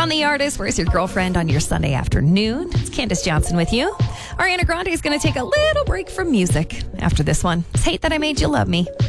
John the Artist, Where's Your Girlfriend on your Sunday afternoon. It's Candace Johnson with you. Ariana Grande is going to take a little break from music after this one. It's Hate That I Made You Love Me.